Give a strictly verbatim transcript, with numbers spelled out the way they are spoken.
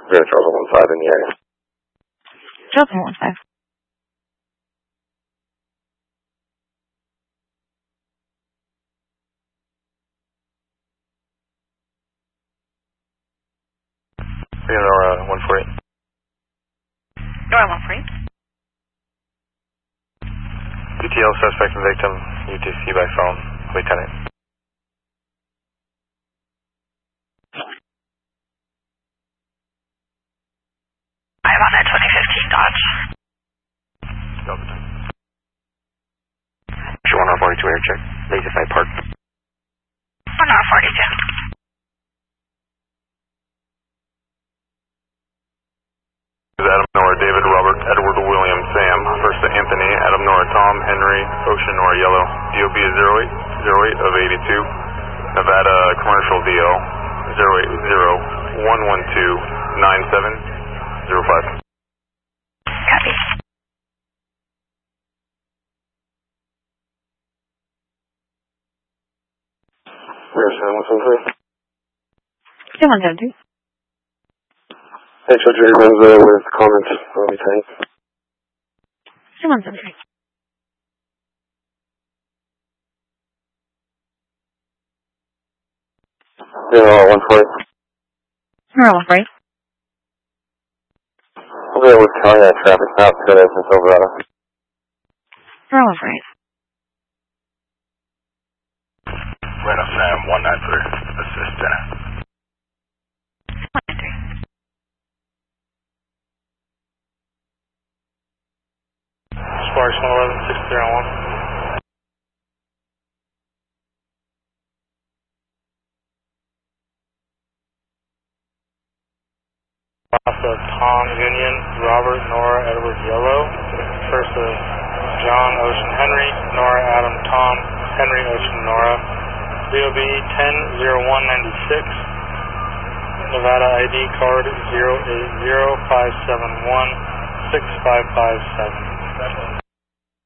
Zero Charles one five in the area. Charles one five. Nora one four eight. Nora one four eight. D T L suspect and victim, U T C by phone, Lieutenant. I'm on that twenty fifteen Dodge. Delta ten. Show one R forty-two air check. Laserfied Park. one R forty-two. Adam Nora, David, Robert, Edward, William, Sam. First to Anthony, Adam Nora, Tom, Henry, Ocean Nora, Yellow. D O B is zero eight zero eight of eighty-two. Nevada Commercial D L zero eight zero one one two nine seven zero five. Copy. Where's seven one seven three? seven one seven three. Hey, so Jerry runs uh, with comments on me tank. seven one seven three. Zero one four eight. Nora one four eight. Over there with Cognac traffic, south to Edson, Silverado. Nora one four eight. Right up Sam one nine three. Assist center. one nine three. Sparks one eleven six zero one. Off of Tom Union, Robert, Nora, Edward, Yellow. First of John, Ocean, Henry, Nora, Adam, Tom, Henry, Ocean, Nora. D O B ten zero one nine six. Nevada I D card zero eight zero five seven one six five five seven.